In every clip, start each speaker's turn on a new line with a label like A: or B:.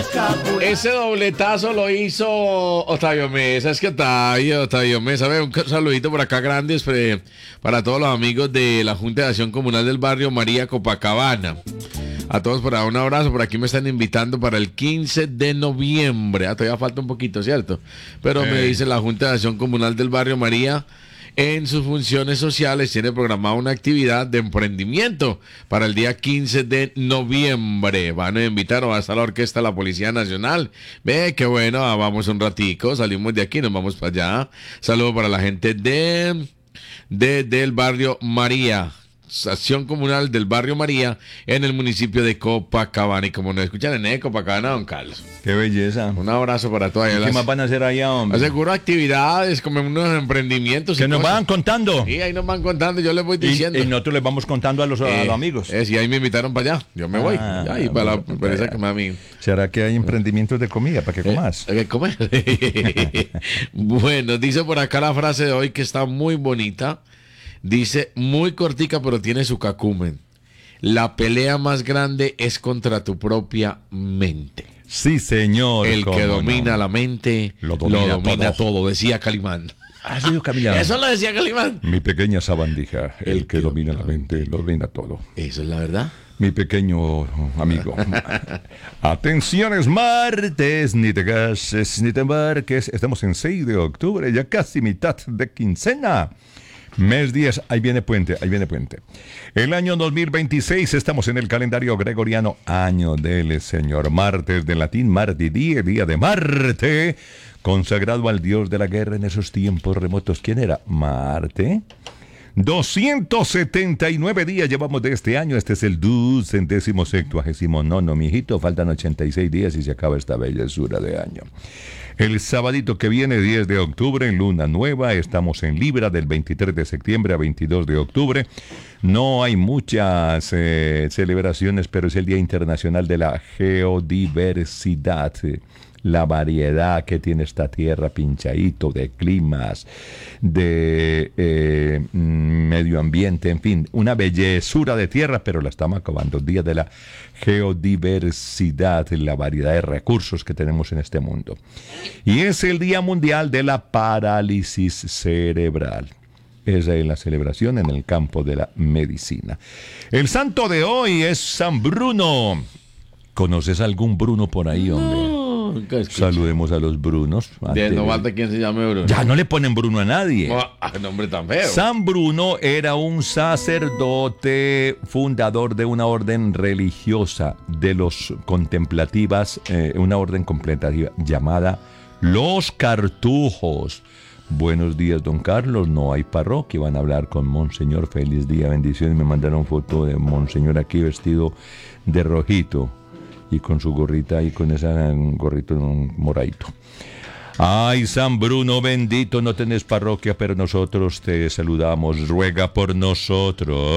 A: Ese dobletazo lo hizo Octavio Mesa. Es que Octavio Mesa, ve, un saludito por acá grande para todos los amigos de la Junta de Acción Comunal del Barrio María Copacabana. A todos por ahí un abrazo. Por aquí me están invitando para el 15 de noviembre. Todavía falta un poquito, ¿cierto? Pero me dice la Junta de Acción Comunal del Barrio María, en sus funciones sociales tiene programada una actividad de emprendimiento para el día 15 de noviembre. Van a invitar, va a estar la orquesta de la Policía Nacional. Ve, qué bueno, vamos un ratico, salimos de aquí, nos vamos para allá. Saludos para la gente del Barrio María. Acción Comunal del Barrio María en el municipio de Copacabana. Y como nos escuchan en Copacabana, don Carlos.
B: Qué belleza.
A: Un abrazo para todos.
B: ¿Qué más van a hacer allá, hombre?
A: Aseguro actividades, como unos emprendimientos.
B: Que nos van contando.
A: Sí, ahí nos van contando, yo les voy diciendo.
B: Y nosotros les vamos contando a los amigos.
A: Y ahí me invitaron para allá. Yo me voy. Ya, y para la empresa que me a mí.
B: ¿Será que hay emprendimientos de comida para que comas?
A: ¿Qué comer? Bueno, dice por acá la frase de hoy que está muy bonita. Dice, muy cortica, pero tiene su cacumen. La pelea más grande es contra tu propia mente.
B: Sí, señor.
A: El que domina la mente lo domina todo, decía Calimán. Eso lo decía Calimán.
B: Mi pequeña sabandija, el que domina la mente lo domina todo.
A: Eso es la verdad.
B: Mi pequeño amigo. Atención, es martes, ni te cases ni te embarques. Estamos en 6 de octubre, ya casi mitad de quincena. Mes 10, ahí viene puente. El año 2026, estamos en el calendario gregoriano, año del Señor. Martes de latín, mardi die, día de Marte, consagrado al dios de la guerra en esos tiempos remotos. ¿Quién era? Marte. 279 días llevamos de este año. Este es el 269, mijito. Faltan 86 días y se acaba esta bellezura de año. El sabadito que viene, 10 de octubre, en luna nueva, estamos en Libra, del 23 de septiembre a 22 de octubre. No hay muchas celebraciones, pero es el Día Internacional de la Geodiversidad. La variedad que tiene esta tierra, pinchadito, de climas, de medio ambiente, en fin, una bellezura de tierra, pero la estamos acabando. Día de la geodiversidad, la variedad de recursos que tenemos en este mundo. Y es el Día Mundial de la Parálisis Cerebral. Esa es la celebración en el campo de la medicina. El santo de hoy es San Bruno. ¿Conoces algún Bruno por ahí, hombre? Saludemos a los Brunos.
A: No falta quien se llame Bruno.
B: Ya no le ponen Bruno a nadie.
A: Nombre tan feo.
B: San Bruno era un sacerdote fundador de una orden religiosa de los contemplativas, una orden contemplativa llamada los Cartujos. Buenos días, don Carlos. No hay parroquia. Van a hablar con Monseñor. Feliz día, bendiciones. Me mandaron foto de Monseñor aquí vestido de rojito y con su gorrita y con ese gorrito moradito. Ay, San Bruno bendito, no tenés parroquia, pero nosotros te saludamos. Ruega por nosotros.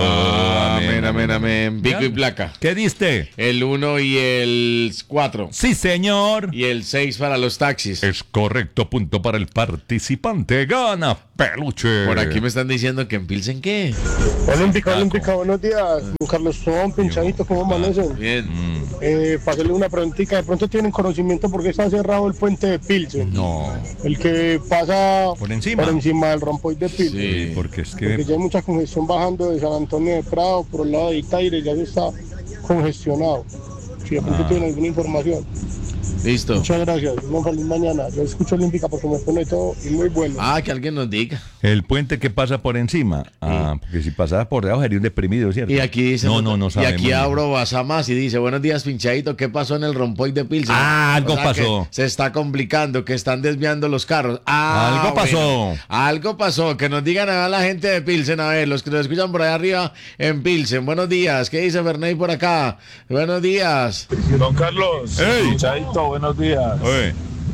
A: Amén. Pico y placa.
B: ¿Qué diste?
A: El 1 y el 4.
B: Sí, señor.
A: Y el 6 para los taxis.
B: Es correcto, punto para el participante. Gana peluche.
A: Por aquí me están diciendo que en Pilsen, ¿qué?
C: Olímpica, buenos días. Carlos Tom, pinchadito, ¿cómo amanecen?
A: Bien.
C: Para hacerle una preguntita, de pronto tienen conocimiento porque está cerrado el puente de Pilsen.
B: No.
C: El que pasa
B: por encima
C: del rompoy de Pilsen.
A: Sí,
B: porque ya
C: hay mucha congestión bajando de San Antonio de Prado por el lado de Itaire, ya se está congestionado. Si de pronto tienen alguna información.
A: Listo.
C: Muchas gracias. Una feliz mañana. Yo escucho Olímpica porque me pone todo y muy bueno.
A: Que alguien nos diga.
B: El puente que pasa por encima. Porque si pasara por debajo sería un deprimido, ¿cierto?
A: Y aquí dice.
B: No sabemos.
A: Y aquí abro Basamas y dice: buenos días, pinchadito. ¿Qué pasó en el rompoy de Pilsen?
B: Algo pasó.
A: Se está complicando, que están desviando los carros.
B: Algo pasó.
A: Bueno, algo pasó. Que nos digan a la gente de Pilsen, a ver, los que nos escuchan por allá arriba en Pilsen. Buenos días. ¿Qué dice Ferney por acá? Buenos días.
D: Don Carlos, pinchadito, buenos días.
B: Oye.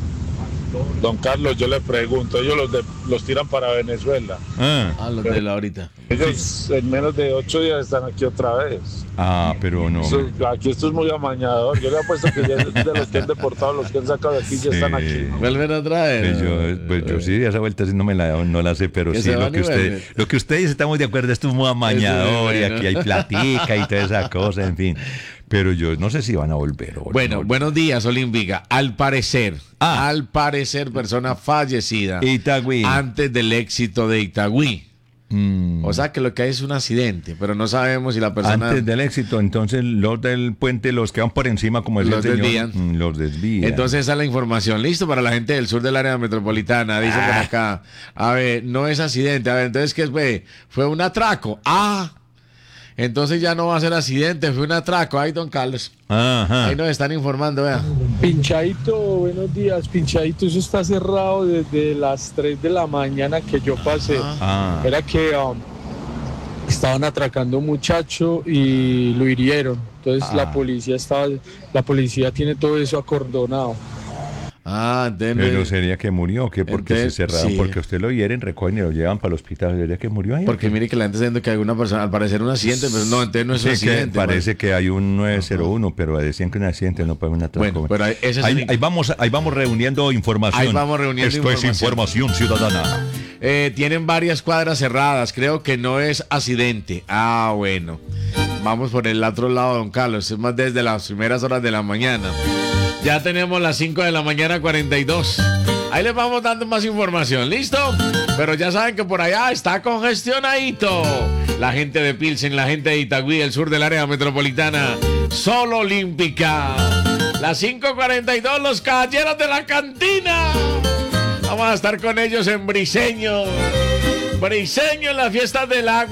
D: Don Carlos, yo le pregunto, ellos los tiran para Venezuela.
A: Los de la ahorita.
D: Ellos en menos de 8 días están aquí otra vez.
B: Pero no.
D: Aquí esto es muy amañador. Yo le apuesto que ya de los que han deportado, los que han sacado de aquí ya están aquí.
A: Vuelven a traer.
B: Yo sí, esa vuelta sí no la sé, pero sí, lo que usted dice, estamos de acuerdo, esto es muy amañador y aquí hay platica y toda esa cosa, en fin. Pero yo no sé si van a volver.
A: Bueno, buenos días, Olímpica. Al parecer, persona fallecida
B: Itagüí.
A: antes del éxito de Itagüí. O sea que lo que hay es un accidente, pero no sabemos si la persona...
B: Antes del éxito, entonces los del puente, los que van por encima, como decía
A: Los
B: el señor,
A: desvían.
B: los desvían.
A: Entonces esa es la información. Listo para la gente del sur del área metropolitana. Dice por acá. A ver, no es accidente. A ver, entonces, ¿qué fue? Fue un atraco. Entonces ya no va a ser accidente, fue un atraco. Ay, don Carlos.
B: Ajá.
A: Ahí nos están informando, vea.
D: Pinchadito, buenos días. Pinchadito, eso está cerrado desde las 3 de la mañana que yo pasé. Era que estaban atracando a un muchacho y lo hirieron. Entonces la policía tiene todo eso acordonado.
A: Entonces...
B: Pero sería que murió, que porque
A: Entonces,
B: se cerraron,
A: sí.
B: porque usted lo hieren, recogen y lo llevan para el hospital. Sería que murió ahí.
A: Porque mire que la gente está diciendo que alguna persona, al parecer un accidente, pero no, entonces no es un
B: Sí, que
A: accidente.
B: parece que hay un 901, pero decían que un accidente no puede un atraco.
A: Bueno, pero ese es
B: ahí vamos reuniendo información.
A: Ahí vamos reuniendo
B: Esto es información ciudadana.
A: Tienen varias cuadras cerradas, creo que no es accidente. Bueno. Vamos por el otro lado, don Carlos, es más desde las primeras horas de la mañana. Ya tenemos las 5 de la mañana 42. Ahí les vamos dando más información, ¿listo? Pero ya saben que por allá está congestionadito. La gente de Pilsen, la gente de Itagüí, el sur del área metropolitana. Solo Olímpica. Las 5:42, los caballeros de la cantina. Vamos a estar con ellos en Briseño. Briseño en las fiestas del agua.